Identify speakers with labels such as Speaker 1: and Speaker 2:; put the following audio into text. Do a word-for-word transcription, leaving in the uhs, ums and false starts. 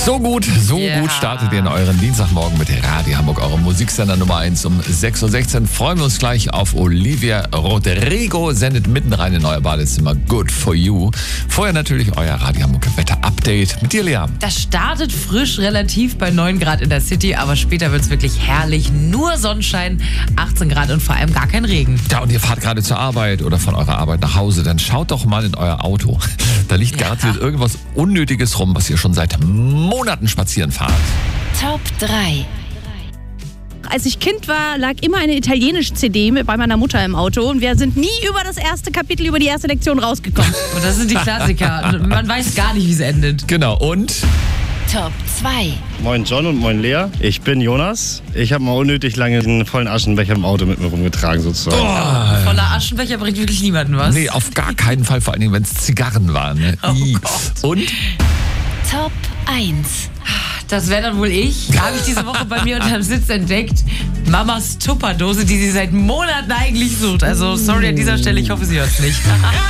Speaker 1: So gut, so
Speaker 2: Ja.
Speaker 1: gut startet ihr in euren Dienstagmorgen mit Radio Hamburg, eurem Musiksender Nummer eins um sechs Uhr sechzehn. Freuen wir uns gleich auf Olivia Rodrigo, sendet mitten rein in euer Badezimmer. Good for you. Vorher natürlich euer Radio Hamburg Wetter-Update mit dir, Lea.
Speaker 2: Das startet frisch, relativ bei neun Grad in der City, aber später wird es wirklich herrlich. Nur Sonnenschein, achtzehn Grad und vor allem gar kein Regen.
Speaker 1: Ja, und ihr fahrt gerade zur Arbeit oder von eurer Arbeit nach Hause, dann schaut doch mal in euer Auto. Da liegt
Speaker 2: Ja.
Speaker 1: garantiert irgendwas Unnötiges rum, was ihr schon seit Monaten spazieren fahrt.
Speaker 3: Top drei.
Speaker 4: Als ich Kind war, lag immer eine italienische C D mit bei meiner Mutter im Auto und wir sind nie über das erste Kapitel, über die erste Lektion rausgekommen.
Speaker 2: Und das sind die Klassiker. Man weiß gar nicht, wie es endet.
Speaker 1: Genau, und
Speaker 3: Top zwei.
Speaker 5: Moin John und moin Lea. Ich bin Jonas. Ich habe mal unnötig lange einen vollen Aschenbecher im Auto mit mir rumgetragen sozusagen.
Speaker 1: oh,
Speaker 2: Voller Aschenbecher bringt wirklich niemanden was.
Speaker 1: nee, auf gar keinen Fall, vor allen Dingen, wenn es Zigarren waren. Ne?
Speaker 2: Oh
Speaker 1: I.
Speaker 2: Gott.
Speaker 1: Und
Speaker 3: Top eins.
Speaker 2: Das wäre dann wohl ich. Habe ich diese Woche bei mir unterm Sitz entdeckt. Mamas Tupperdose, die sie seit Monaten eigentlich sucht. Also sorry an dieser Stelle, ich hoffe, sie hört es nicht.